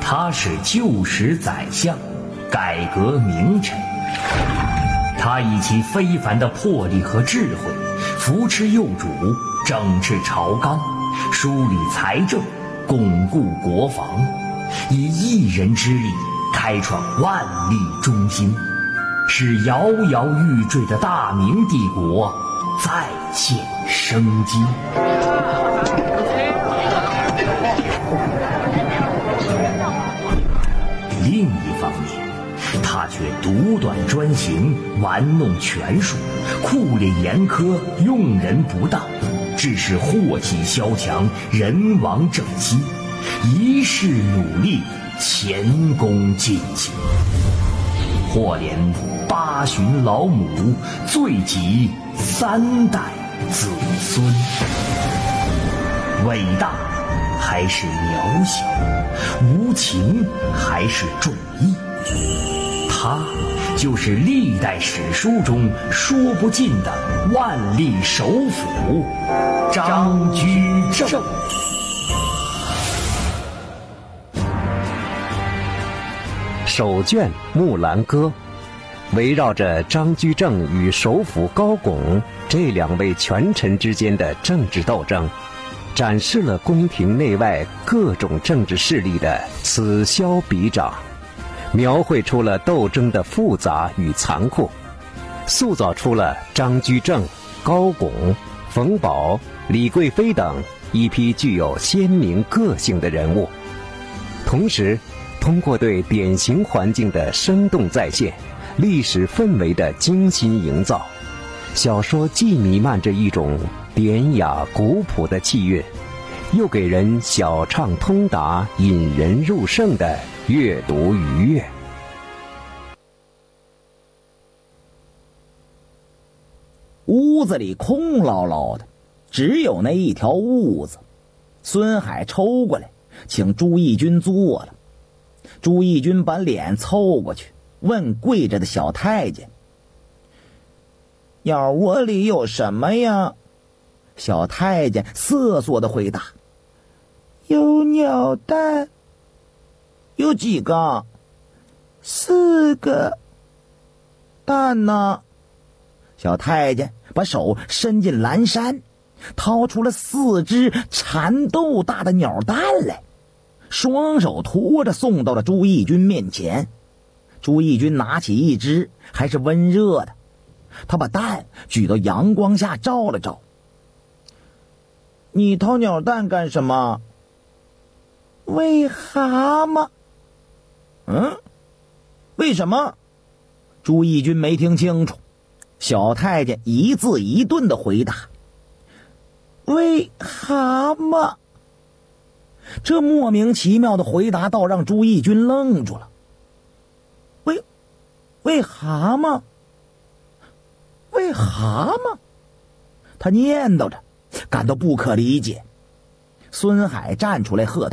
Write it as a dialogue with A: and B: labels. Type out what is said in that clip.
A: 他是旧时宰相，改革名臣。他以其非凡的魄力和智慧，扶持幼主，整治朝纲，梳理财政，巩固国防，以一人之力开创万历中兴，使摇摇欲坠的大明帝国再现生机。另一方面，他却独断专行，玩弄权术，酷吏严苛，用人不当，致使祸起萧墙，人亡政息，一世努力，前功尽弃，或连8旬老母，罪及3代子孙。伟大还是渺小，无情还是重义，他就是历代史书中说不尽的万历首辅张居正。
B: 首卷《木兰歌》围绕着张居正与首辅高拱这2位权臣之间的政治斗争，展示了宫廷内外各种政治势力的此消彼长，描绘出了斗争的复杂与残酷，塑造出了张居正、高拱、冯保、李贵妃等一批具有鲜明个性的人物。同时通过对典型环境的生动再现，历史氛围的精心营造，小说既弥漫着一种典雅古朴的气韵，又给人小畅通达、引人入胜的阅读愉悦。
C: 屋子里空落落的，只有那一条屋子。孙海抽过来，请朱义军坐了。朱义军把脸凑过去，问跪着的小太监：“鸟窝里有什么呀？”小太监瑟缩地回答：“有鸟蛋。”“有几个？”“4个。”“蛋呢？”小太监把手伸进蓝衫，掏出了4只蚕豆大的鸟蛋来，双手托着送到了朱义军面前。朱义军拿起一只，还是温热的，他把蛋举到阳光下照了照。“你掏鸟蛋干什么？”“喂蛤蟆。”“嗯？为什么？”朱义军没听清楚。小太监一字一顿地回答：“喂蛤蟆。”这莫名其妙的回答倒让朱义军愣住了。喂蛤蟆？喂蛤蟆？他念叨着，感到不可理解。孙海站出来喝道：“